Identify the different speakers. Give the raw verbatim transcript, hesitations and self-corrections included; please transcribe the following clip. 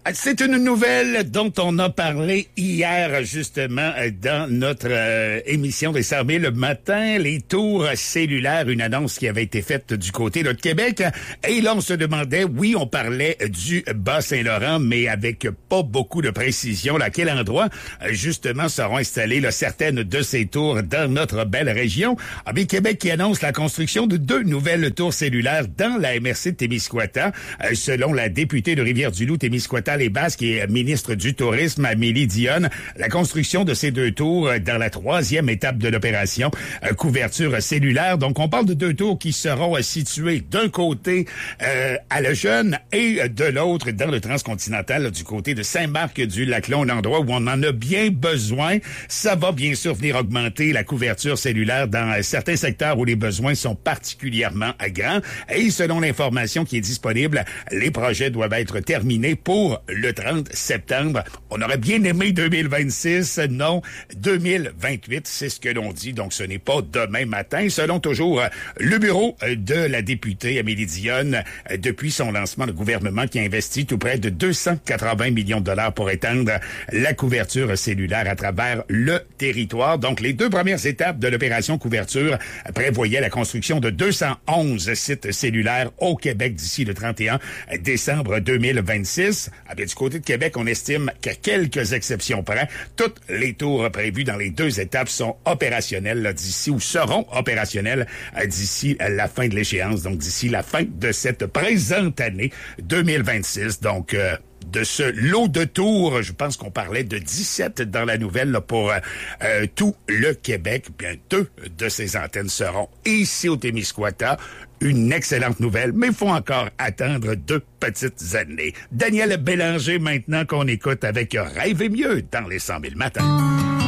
Speaker 1: C'est une nouvelle dont on a parlé hier, justement, dans notre euh, émission des cent mille le matin. Les tours cellulaires, une annonce qui avait été faite du côté de Québec. Et là, on se demandait, oui, on parlait du Bas-Saint-Laurent, mais avec pas beaucoup de précision. À quel endroit, justement, seront installées là, certaines de ces tours dans notre belle région? Ah bien, Québec qui annonce la construction de deux nouvelles tours cellulaires dans la M R C de Témiscouata. Euh, selon la députée de Rivière-du-Loup, Témiscouata, les Basques et ministre du Tourisme, Amélie Dionne, la construction de ces deux tours dans la troisième étape de l'opération, euh, couverture cellulaire. Donc, on parle de deux tours qui seront euh, situées d'un côté euh, à Lejeune et de l'autre dans le transcontinental, là, du côté de Saint-Marc-du-Lac-Long, un endroit où on en a bien besoin. Ça va bien sûr venir augmenter la couverture cellulaire dans euh, certains secteurs où les besoins sont particulièrement grands. Et selon l'information qui est disponible, les projets doivent être terminés pour le trente septembre. On aurait bien aimé deux mille vingt-six, non, deux mille vingt-huit, c'est ce que l'on dit, donc ce n'est pas demain matin. Selon toujours le bureau de la députée Amélie Dionne, depuis son lancement, le gouvernement qui a investi tout près de deux cent quatre-vingts millions de dollars pour étendre la couverture cellulaire à travers le territoire. Donc, les deux premières étapes de l'opération couverture prévoyaient la construction de deux cent onze sites cellulaires au Québec d'ici le trente et un décembre deux mille vingt-six. Ah bien, du côté de Québec, on estime qu'à quelques exceptions près, toutes les tours prévues dans les deux étapes sont opérationnelles là, d'ici ou seront opérationnelles euh, d'ici la fin de l'échéance, donc d'ici la fin de cette présente année deux mille vingt-six. Donc, euh, de ce lot de tours, je pense qu'on parlait de dix-sept dans la nouvelle là, pour euh, euh, tout le Québec. Bien, deux de ces antennes seront ici au Témiscouata. Une excellente nouvelle, mais il faut encore attendre deux petites années. Daniel Bélanger, maintenant qu'on écoute avec Rêver mieux dans les cent mille matins.